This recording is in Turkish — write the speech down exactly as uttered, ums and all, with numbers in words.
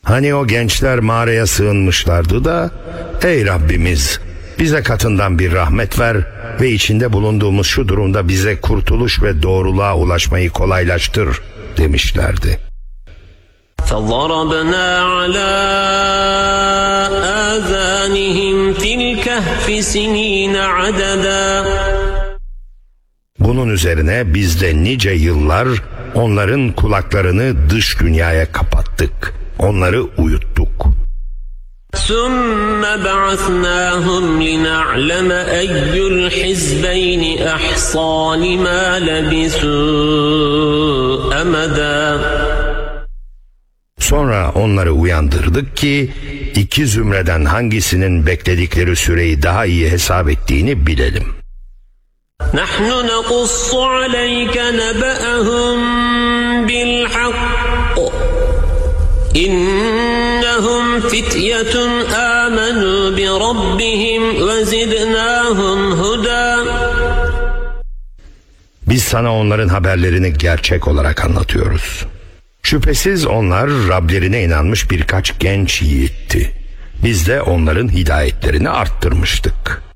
Hani o gençler mağaraya sığınmışlardı da, ey Rabbimiz bize katından bir rahmet ver ve içinde bulunduğumuz şu durumda bize kurtuluş ve doğruluğa ulaşmayı kolaylaştır demişlerdi. فَضَرَبْنَا عَلَى آذَانِهِمْ فِي الْكَهْفِ سِنِينَ عَدَدًا. Bunun üzerine biz de nice yıllar onların kulaklarını dış dünyaya kapattık. Onları uyuttuk. ثُمَّ بَعَثْنَاهُمْ لِنَعْلَمَ أَيُّ الْحِزْبَيْنِ أَحْصَى لِمَا لَبِثُوا أَمَدًا. Sonra onları uyandırdık ki iki zümreden hangisinin bekledikleri süreyi daha iyi hesap ettiğini bilelim. نَحْنُ نَقُصُّ عَلَيْكَ نَبَأَهُمْ بِالْحَقِّ إِنَّهُمْ فِتْيَةٌ آمَنُوا بِرَبِّهِمْ وَزِدْنَاهُمْ هُدًى. Biz sana onların haberlerini gerçek olarak anlatıyoruz. Şüphesiz onlar Rablerine inanmış birkaç genç yiğitti. Biz de onların hidayetlerini arttırmıştık.